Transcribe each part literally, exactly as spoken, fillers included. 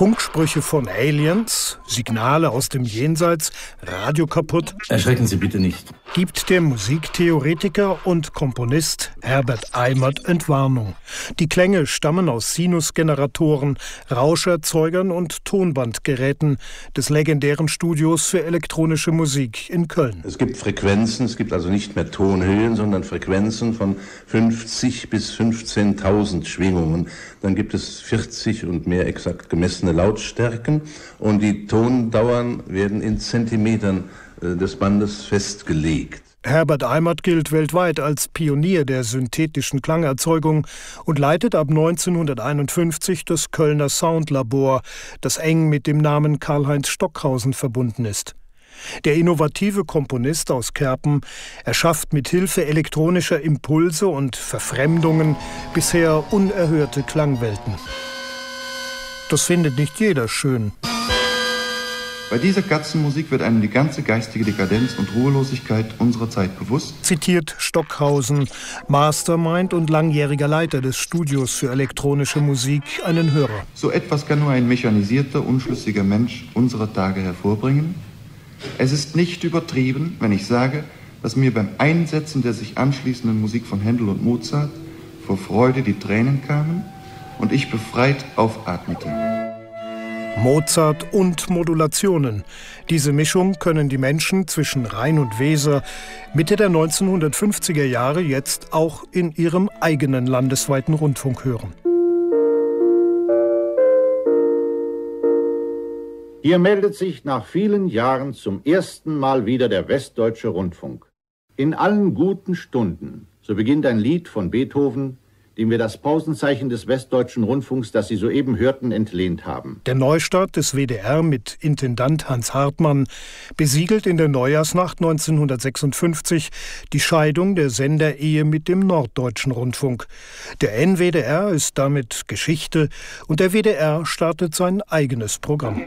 Funksprüche von Aliens, Signale aus dem Jenseits, Radio kaputt. Erschrecken Sie bitte nicht. Gibt der Musiktheoretiker und Komponist Herbert Eimert Entwarnung. Die Klänge stammen aus Sinusgeneratoren, Rauscherzeugern und Tonbandgeräten des legendären Studios für elektronische Musik in Köln. Es gibt Frequenzen, es gibt also nicht mehr Tonhöhen, sondern Frequenzen von fünfzig bis fünfzehntausend Schwingungen. Dann gibt es vierzig und mehr exakt gemessene Lautstärken und die Tondauern werden in Zentimetern des Bandes festgelegt. Herbert Eimert gilt weltweit als Pionier der synthetischen Klangerzeugung und leitet ab neunzehnhunderteinundfünfzig das Kölner Soundlabor, das eng mit dem Namen Karl-Heinz Stockhausen verbunden ist. Der innovative Komponist aus Kerpen erschafft mit Hilfe elektronischer Impulse und Verfremdungen bisher unerhörte Klangwelten. Das findet nicht jeder schön. Bei dieser Katzenmusik wird einem die ganze geistige Dekadenz und Ruhelosigkeit unserer Zeit bewusst. Zitiert Stockhausen, Mastermind und langjähriger Leiter des Studios für elektronische Musik, einen Hörer. So etwas kann nur ein mechanisierter, unschlüssiger Mensch unserer Tage hervorbringen. Es ist nicht übertrieben, wenn ich sage, dass mir beim Einsetzen der sich anschließenden Musik von Händel und Mozart vor Freude die Tränen kamen und ich befreit aufatmete. Mozart und Modulationen. Diese Mischung können die Menschen zwischen Rhein und Weser Mitte der neunzehnhundertfünfziger Jahre jetzt auch in ihrem eigenen landesweiten Rundfunk hören. Hier meldet sich nach vielen Jahren zum ersten Mal wieder der Westdeutsche Rundfunk. In allen guten Stunden, so beginnt ein Lied von Beethoven, dem wir das Pausenzeichen des Westdeutschen Rundfunks, das Sie soeben hörten, entlehnt haben. Der Neustart des W D R mit Intendant Hans Hartmann besiegelt in der Neujahrsnacht neunzehnhundertsechsundfünfzig die Scheidung der Senderehe mit dem Norddeutschen Rundfunk. Der N W D R ist damit Geschichte und der W D R startet sein eigenes Programm.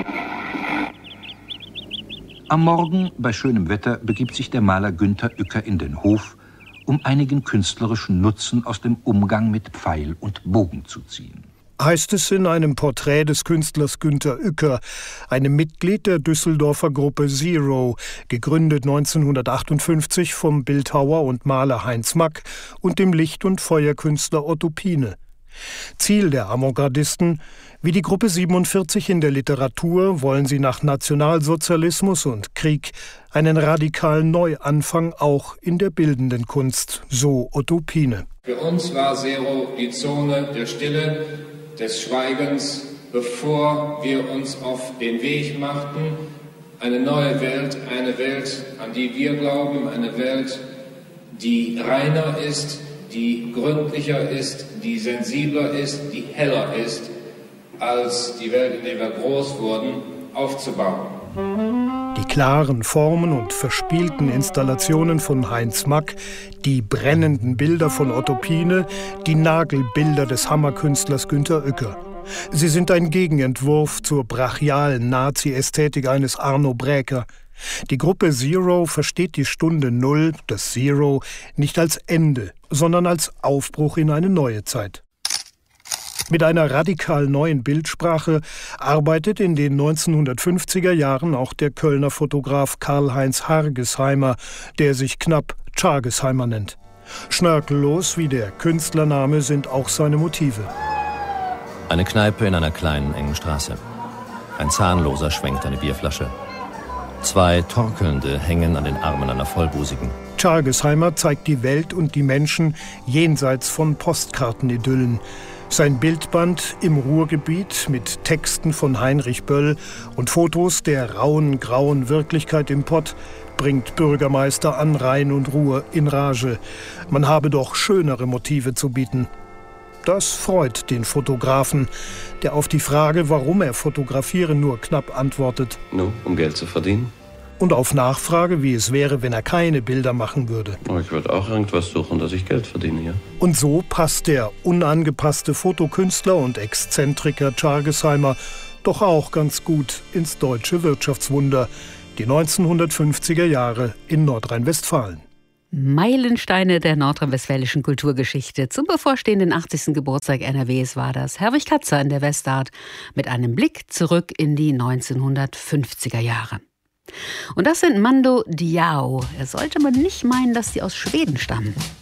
Am Morgen, bei schönem Wetter, begibt sich der Maler Günther Uecker in den Hof, um einigen künstlerischen Nutzen aus dem Umgang mit Pfeil und Bogen zu ziehen. Heißt es in einem Porträt des Künstlers Günther Uecker, einem Mitglied der Düsseldorfer Gruppe Zero, gegründet neunzehnhundertachtundfünfzig vom Bildhauer und Maler Heinz Mack und dem Licht- und Feuerkünstler Otto Piene. Ziel der Avantgardisten: Wie die Gruppe siebenundvierzig in der Literatur wollen sie nach Nationalsozialismus und Krieg einen radikalen Neuanfang auch in der bildenden Kunst, so Otto Piene. Für uns war Zero die Zone der Stille, des Schweigens, bevor wir uns auf den Weg machten. Eine neue Welt, eine Welt, an die wir glauben, eine Welt, die reiner ist, die gründlicher ist, die sensibler ist, die heller ist, als die Welt, in der wir groß wurden, aufzubauen. Die klaren Formen und verspielten Installationen von Heinz Mack, die brennenden Bilder von Otto Piene, die Nagelbilder des Hammerkünstlers Günther Uecker. Sie sind ein Gegenentwurf zur brachialen Nazi-Ästhetik eines Arno Bräker. Die Gruppe Zero versteht die Stunde Null, das Zero, nicht als Ende, sondern als Aufbruch in eine neue Zeit. Mit einer radikal neuen Bildsprache arbeitet in den neunzehnhundertfünfziger Jahren auch der Kölner Fotograf Karl-Heinz Hargesheimer, der sich knapp Chargesheimer nennt. Schnörkellos wie der Künstlername sind auch seine Motive. Eine Kneipe in einer kleinen, engen Straße. Ein Zahnloser schwenkt eine Bierflasche. Zwei Torkelnde hängen an den Armen einer Vollbusigen. Chargesheimer zeigt die Welt und die Menschen jenseits von Postkartenidyllen. Sein Bildband Im Ruhrgebiet mit Texten von Heinrich Böll und Fotos der rauen, grauen Wirklichkeit im Pott bringt Bürgermeister an Rhein und Ruhr in Rage. Man habe doch schönere Motive zu bieten. Das freut den Fotografen, der auf die Frage, warum er fotografiere, nur knapp antwortet: No, um Geld zu verdienen. Und auf Nachfrage, wie es wäre, wenn er keine Bilder machen würde. Oh, ich würde auch irgendwas suchen, dass ich Geld verdiene hier. Und so passt der unangepasste Fotokünstler und Exzentriker Chargesheimer doch auch ganz gut ins deutsche Wirtschaftswunder, die neunzehnhundertfünfziger Jahre in Nordrhein-Westfalen. Meilensteine der nordrhein-westfälischen Kulturgeschichte. Zum bevorstehenden achtzigsten Geburtstag N R Ws war das Herwig Katzer in der Westart mit einem Blick zurück in die neunzehnhundertfünfziger Jahre. Und das sind Mando Diao. Er sollte man nicht meinen, dass die aus Schweden stammen.